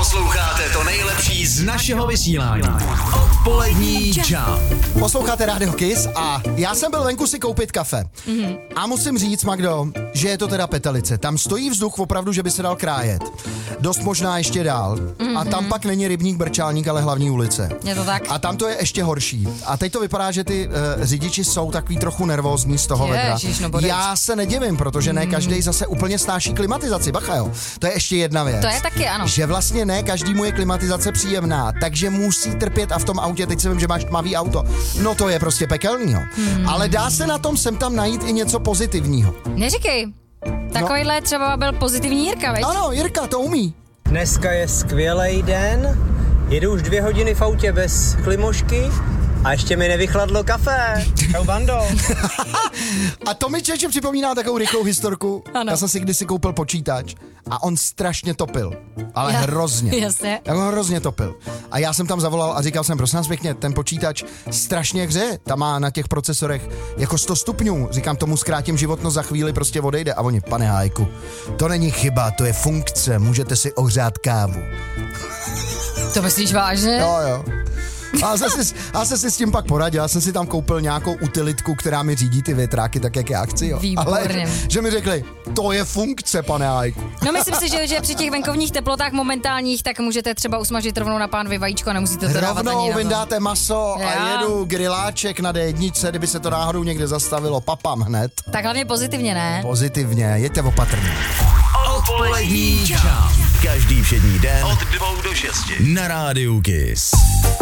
Posloucháte to nejlepší z našeho vysílání. Odpolední Jump. Posloucháte Radio Kiss a já jsem byl venku si koupit kafe. A musím říct, Magdo, že je to teda petelice. Tam stojí vzduch opravdu, že by se dal krájet. Dost možná ještě dál. A tam pak není rybník, brčálník, ale hlavní ulice. Je to tak? A tam to je ještě horší. A teď to vypadá, že ty řidiči jsou takový trochu nervózní z toho vedra. Já se nedivím, protože ne každý zase úplně snáší klimatizaci. Bacha, jo. To je ještě jedna věc. To je taky, ano. Že vlastně ne každému je klimatizace příjemná, takže musí trpět a v tom autě, teď se vím, že máš tmavý auto, no to je prostě pekelnýho. Ale dá se na tom sem tam najít i něco pozitivního. Neříkej. Takovýhle třeba byl pozitivní Jirka, veď? Ano, Jirka to umí. Dneska je skvělej den, jedu už 2 hodiny v autě bez klimošky a ještě mi nevychladlo kafe. Čau, bando. A to mi čeče připomíná takovou rychlou historku. Ano. Já jsem si kdysi koupil počítač a on strašně topil. Ale hrozně. Jasně. Jak ho hrozně topil. A já jsem tam zavolal a říkal jsem, prosím vás pěkně, ten počítač strašně hřeje. Tam má na těch procesorech jako 100 stupňů. Říkám, tomu zkrátím životnost, za chvíli prostě odejde. A oni, pane Hájku, to není chyba, to je funkce, můžete si ohřát kávu. To myslíš vážně? Jo. A já jsem si s tím pak poradil, já jsem si tam koupil nějakou utilitku, která mi řídí ty větráky tak, jak já chci, jo. Výborně. Ale že mi řekli, to je funkce, pane Hájku. No myslím si, že při těch venkovních teplotách momentálních, tak můžete třeba usmažit rovnou na pánvi vajíčko a nemusíte to dávat ani Rovnou na to. vyndáte maso a jedu griláček na D1, kdyby se to náhodou někde zastavilo, papám hned. Tak hlavně pozitivně, ne? Pozitivně, jeďte opatrně. Odpolední Jump. Každý všední den od 2 do 6 na Rádiu Kiss.